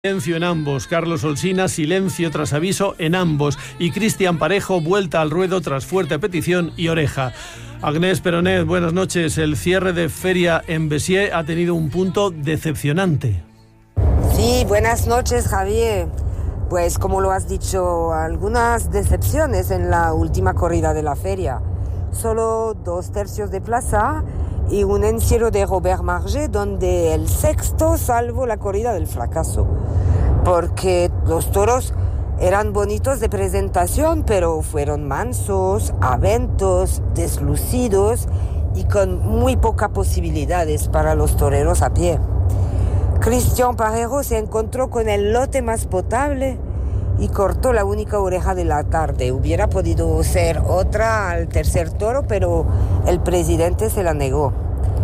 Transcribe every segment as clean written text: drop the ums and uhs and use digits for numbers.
Silencio en ambos. Carlos Olsina, silencio tras aviso en ambos. Y Cristian Parejo, vuelta al ruedo tras fuerte petición y oreja. Agnès Peronet, buenas noches. El cierre de feria en Béziers ha tenido un punto decepcionante. Sí, buenas noches, Javier. Pues como lo has dicho, algunas decepciones en la última corrida de la feria. Solo 2/3 de plaza y un encierro de Robert Marget, donde el sexto salvó la corrida del fracaso. Porque los toros eran bonitos de presentación, pero fueron mansos, aventos, deslucidos y con muy pocas posibilidades para los toreros a pie. Cristian Parejo se encontró con el lote más potable y cortó la única oreja de la tarde. Hubiera podido ser otra al tercer toro, pero el presidente se la negó.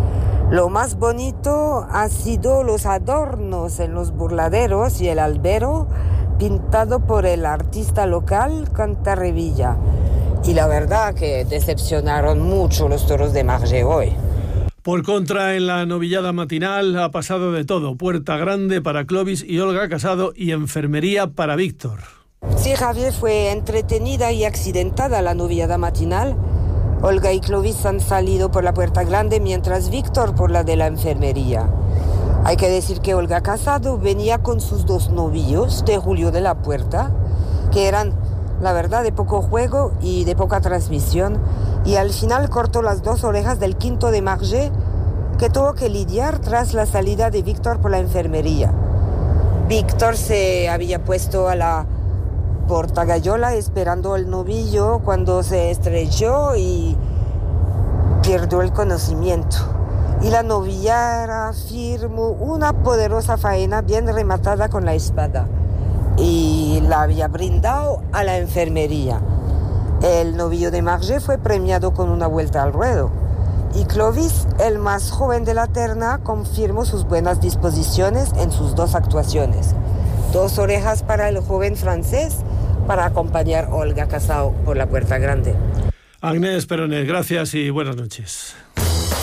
Lo más bonito ha sido los adornos en los burladeros y el albero pintado por el artista local Cantarrevilla. Y la verdad que decepcionaron mucho los toros de Marget hoy. Por contra, en la novillada matinal ha pasado de todo. Puerta grande para Clovis y Olga Casado y enfermería para Víctor. Sí, Javier, fue entretenida y accidentada la novillada matinal. Olga y Clovis han salido por la puerta grande, mientras Víctor por la de la enfermería. Hay que decir que Olga Casado venía con sus 2 novillos de Julio de la Puerta, que eran, la verdad, de poco juego y de poca transmisión, y al final cortó las 2 orejas del quinto de Marget, que tuvo que lidiar tras la salida de Víctor por la enfermería. Víctor se había puesto a la portagallola esperando el novillo cuando se estrelló y perdió el conocimiento. Y la novillera firmó una poderosa faena bien rematada con la espada y la había brindado a la enfermería. El novillo de Marget fue premiado con una vuelta al ruedo y Clovis, el más joven de la terna, confirmó sus buenas disposiciones en sus 2 actuaciones. 2 orejas para el joven francés para acompañar a Olga Casado por la puerta grande. Agnès Peronet, gracias y buenas noches.